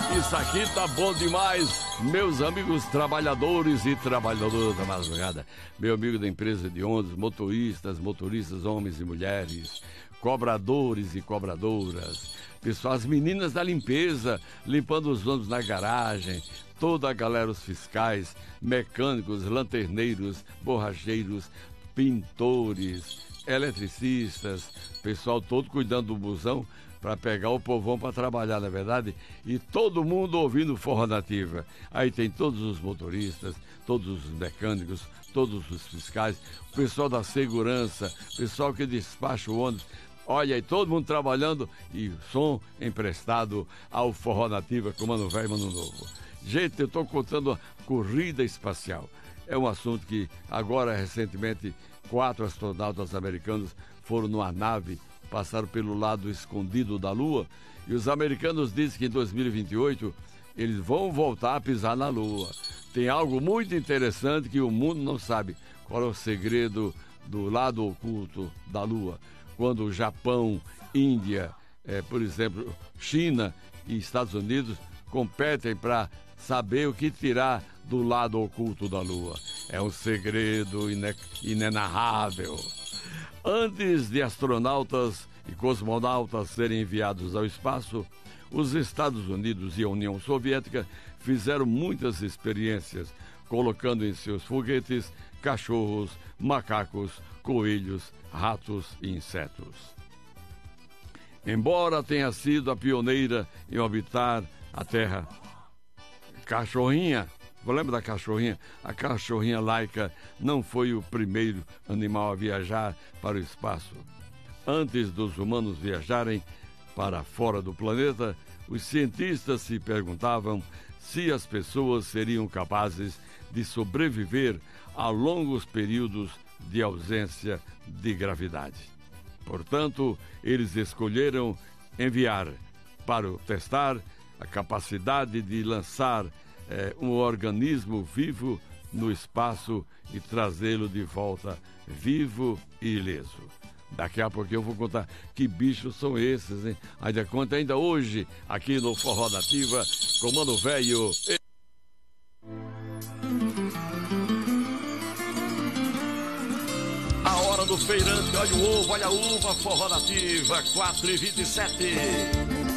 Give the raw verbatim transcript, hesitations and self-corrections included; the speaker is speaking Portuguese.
Isso aqui tá bom demais, meus amigos trabalhadores e trabalhadoras da madrugada. Meu amigo da empresa de ônibus, motoristas, motoristas, homens e mulheres, cobradores e cobradoras, pessoal, as meninas da limpeza, limpando os ônibus na garagem, toda a galera, os fiscais, mecânicos, lanterneiros, borracheiros, pintores, eletricistas, pessoal todo cuidando do busão para pegar o povão para trabalhar, na é verdade? E todo mundo ouvindo Forró Nativa. Aí tem todos os motoristas, todos os mecânicos, todos os fiscais, o pessoal da segurança, pessoal que despacha o ônibus. Olha aí, todo mundo trabalhando e som emprestado ao Forró Nativa com Mano Velho e Mano Novo. Gente, eu estou contando a corrida espacial. É um assunto que agora, recentemente, quatro astronautas americanos foram numa nave, passaram pelo lado escondido da Lua, e os americanos dizem que em dois mil e vinte e oito eles vão voltar a pisar na Lua. Tem algo muito interessante que o mundo não sabe. Qual é o segredo do lado oculto da Lua? Quando o Japão, Índia, é, por exemplo, China e Estados Unidos competem para saber o que tirar do lado oculto da Lua. É um segredo ine- inenarrável. Antes de astronautas e cosmonautas serem enviados ao espaço, os Estados Unidos e a União Soviética fizeram muitas experiências, colocando em seus foguetes cachorros, macacos, coelhos, ratos e insetos. Embora tenha sido a pioneira em orbitar a Terra, cachorrinha, lembra da cachorrinha? A cachorrinha Laika não foi o primeiro animal a viajar para o espaço. Antes dos humanos viajarem para fora do planeta, os cientistas se perguntavam se as pessoas seriam capazes de sobreviver a longos períodos de ausência de gravidade. Portanto, eles escolheram enviar para testar a capacidade de lançar É, um organismo vivo no espaço e trazê-lo de volta vivo e ileso. Daqui a pouco eu vou contar que bichos são esses, hein? Ainda conta ainda hoje, aqui no Forró Nativa, com Mano Velho. A hora do feirante, olha o ovo, olha a uva, Forró Nativa, quatro e vinte e sete.